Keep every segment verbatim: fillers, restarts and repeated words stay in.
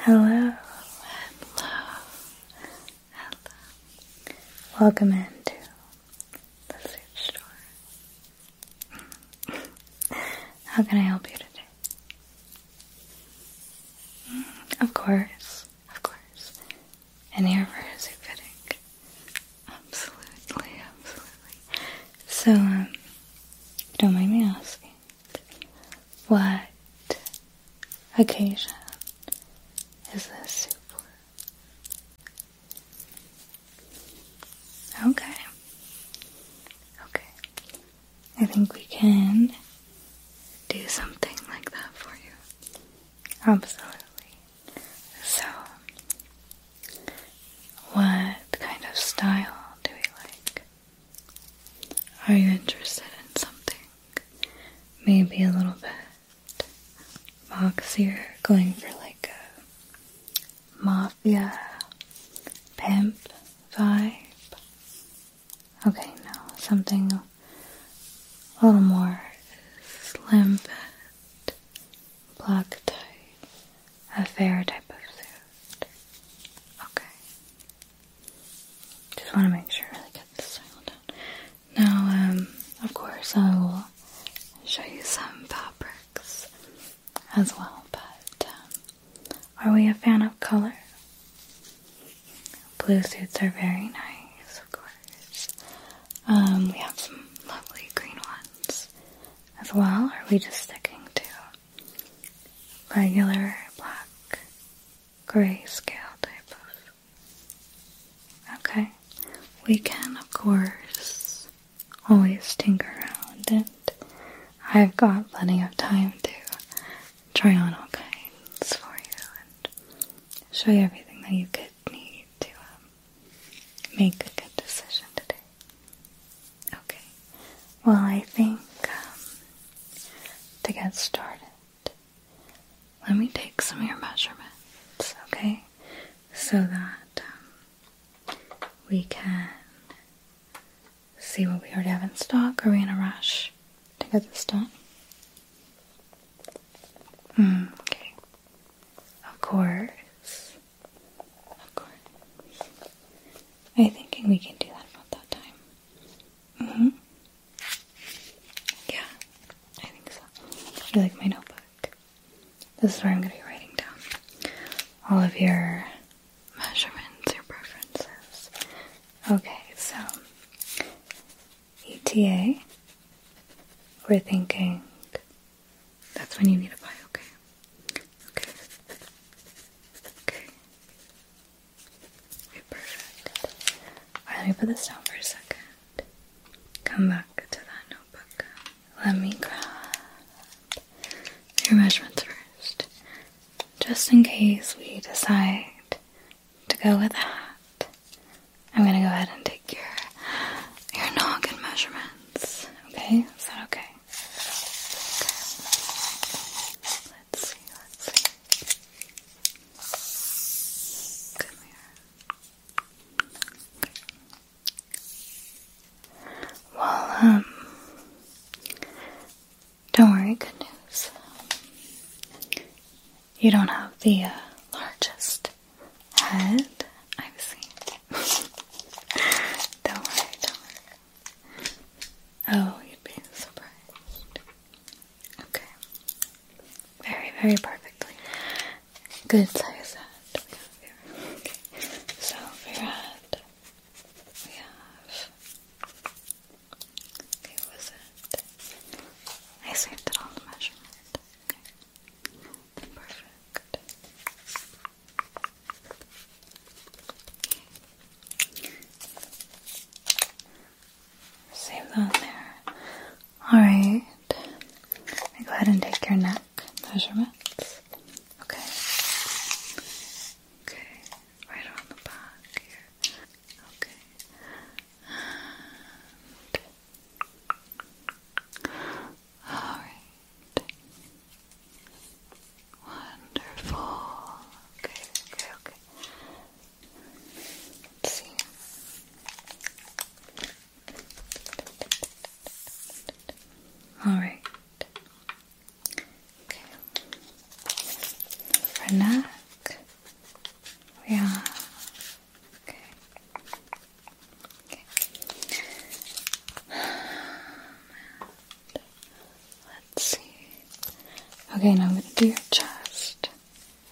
Hello, hello, hello. Welcome into the suit store. How can I help you today? Of course, of course. And here for a suit fitting. Absolutely, absolutely. So, um, if you don't mind me asking, what occasion is this suit for? Okay. Okay. I think we can do something like that for you. Absolutely. So, what kind of style do we like? Are you interested in something maybe a little bit boxier, going for like a mafia pimp vibe? Okay, no, something a little more slim fit, black tie, affair type of suit. Okay. Just want to make sure I really get the style down. Now, um, of course, I will show you some fabrics as well, but um, are we a fan of color? Blue suits are very nice, of course. Um, we have some lovely green ones as well. Are we just sticking to regular black, gray scale type of? Okay. We can, of course, always tinker around, and I've got plenty of time to try on all kinds for you and show you everything that you could need to um, make a good decision today. Okay. Well, I think um, to get started, let me take some of your measurements, okay? So that um, we can see what we already have in stock. Are we in a rush to get this done? Mm, okay. Of course. Of course. I'm thinking we can do that about that time. Mm-hmm. Yeah, I think so. You like my notebook? This is where I'm going to be writing down all of your measurements, your preferences. Okay, so E T A, we're thinking that's when you need to buy, okay? Okay. Okay. Okay, perfect. Alright, let me put this down for a second. Come back to that notebook. Let me grab your measurements first. Just in case we decide to go with that, I'm gonna go ahead and take your your noggin measurements. Okay? Is that okay? Okay. Let's see, let's see. Come here. Okay. Well, um, don't worry, good news. You don't have the uh, largest head I've seen. Don't worry, don't worry. Oh, you'd be surprised. Okay. Very, very perfectly. Good size head we have here. Okay. So for your head, we have... Okay, what was it? I saved it on the measurement. Okay. Perfect. Save that there. Alright. Let me go ahead and take your neck measurements. Okay. Okay. Right on the back here. Okay. Alright. Wonderful. Okay, okay, okay. Let's see. Alright. Okay. For neck,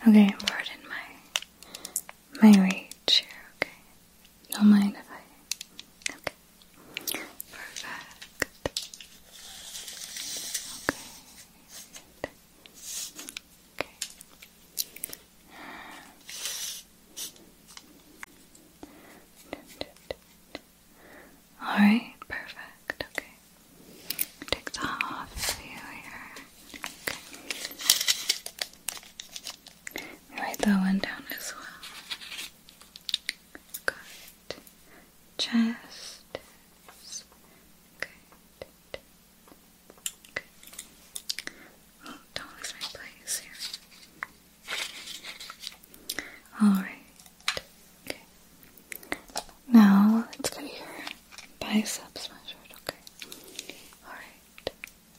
Okay, pardon my my rage here, okay? Don't mind if I... Okay. Perfect. Okay. Okay. Alright, perfect, okay. Take the off of you here. Okay. Write that one down as well. Good. Chest. Good. Good. Oh, don't lose my place here. Alright. Okay. Now let's go to your biceps measured, okay? Alright.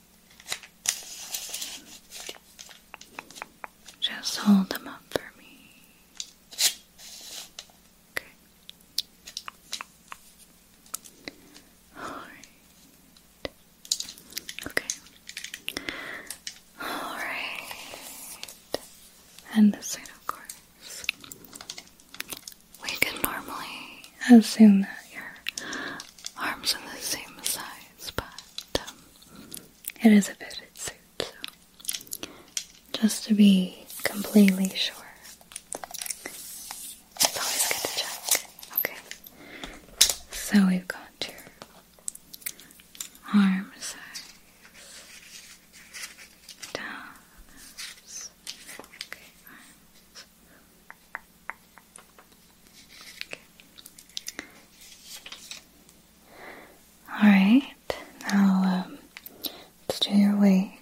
Just hold them up for me. Okay. Alright. Okay. Alright. And this side, of course. We can normally assume that your arms are the same size, but um, it is a fitted suit, so just to be completely sure, it's always good to check. Okay, so we've got your arm size, down, okay, arms, okay. Alright, now um, let's do your waist.